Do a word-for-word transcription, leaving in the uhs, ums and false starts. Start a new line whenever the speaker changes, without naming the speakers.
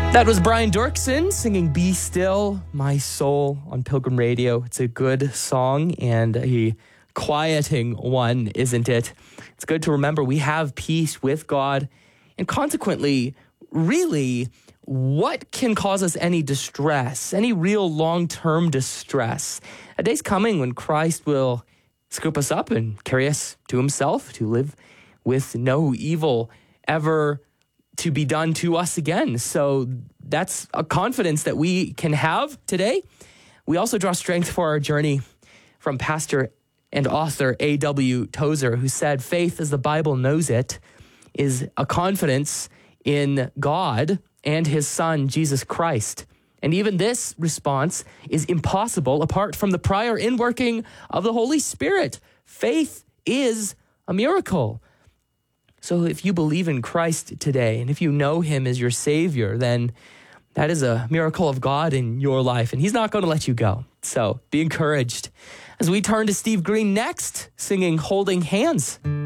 That was Brian Dorkson singing Be Still, My Soul on Pilgrim Radio. It's a good song and a quieting one, isn't it? It's good to remember we have peace with God, and consequently, really, what can cause us any distress, any real long-term distress? A day's coming when Christ will scoop us up and carry us to himself to live with no evil ever to be done to us again. So that's a confidence that we can have today. We also draw strength for our journey from pastor and author A W Tozer, who said, faith as the Bible knows it is a confidence in God and his son, Jesus Christ. And even this response is impossible apart from the prior inworking of the Holy Spirit. Faith is a miracle. So if you believe in Christ today, and if you know him as your Savior, then that is a miracle of God in your life, and he's not going to let you go. So be encouraged. As we turn to Steve Green next, singing Holding Hands.